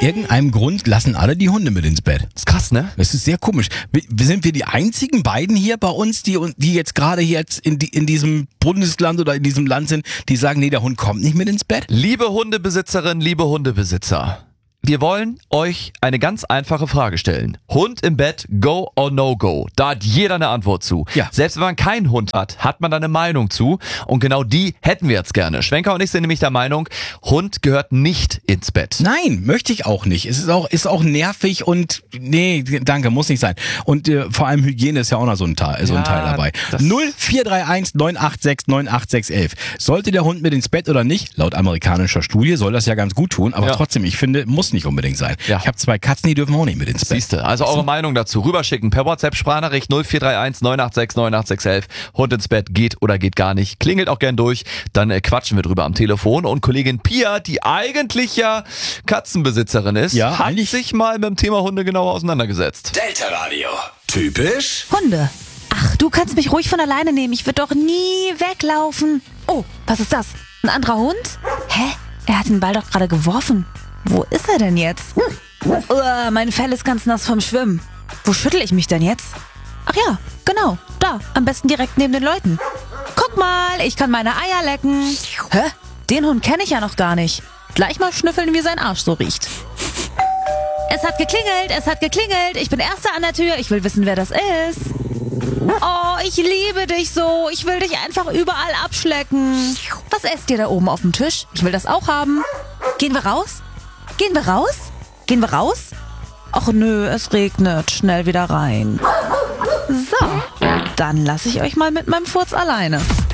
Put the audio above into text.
irgendeinem Grund lassen alle die Hunde mit ins Bett. Das ist krass, ne? Das ist sehr komisch. Sind wir die einzigen beiden hier bei uns, die jetzt gerade jetzt in diesem Bundesland oder in diesem Land sind, die sagen, nee, der Hund kommt nicht mit ins Bett? Liebe Hundebesitzerinnen, liebe Hundebesitzer, wir wollen euch eine ganz einfache Frage stellen. Hund im Bett, go or no go? Da hat jeder eine Antwort zu. Ja. Selbst wenn man keinen Hund hat, hat man da eine Meinung zu. Und genau die hätten wir jetzt gerne. Schwenker und ich sind nämlich der Meinung, Hund gehört nicht ins Bett. Nein, möchte ich auch nicht. Es ist auch nervig und nee, danke, muss nicht sein. Und vor allem Hygiene ist ja auch noch so ein Teil dabei. 0431 986 98611. Sollte der Hund mit ins Bett oder nicht? Laut amerikanischer Studie soll das ja ganz gut tun, aber trotzdem, ich finde, muss nicht unbedingt sein. Ja. Ich habe 2 Katzen, die dürfen auch nicht mit ins Bett. Siehste, also eure Meinung dazu rüberschicken per WhatsApp-Sprachnachricht 0431 986 98611. Hund ins Bett geht oder geht gar nicht. Klingelt auch gern durch, dann quatschen wir drüber am Telefon. Und Kollegin Pia, die eigentlich ja Katzenbesitzerin ist, hat sich mal mit dem Thema Hunde genauer auseinandergesetzt. Delta Radio. Typisch Hunde. Ach, du kannst mich ruhig von alleine nehmen. Ich würde doch nie weglaufen. Oh, was ist das? Ein anderer Hund? Hä? Er hat den Ball doch gerade geworfen. Wo ist er denn jetzt? Mein Fell ist ganz nass vom Schwimmen. Wo schüttel ich mich denn jetzt? Ach ja, genau. Da, am besten direkt neben den Leuten. Guck mal, ich kann meine Eier lecken. Hä? Den Hund kenne ich ja noch gar nicht. Gleich mal schnüffeln, wie sein Arsch so riecht. Es hat geklingelt. Ich bin Erster an der Tür. Ich will wissen, wer das ist. Oh, ich liebe dich so. Ich will dich einfach überall abschlecken. Was esst ihr da oben auf dem Tisch? Ich will das auch haben. Gehen wir raus? Ach nö, es regnet. Schnell wieder rein. So, dann lasse ich euch mal mit meinem Furz alleine.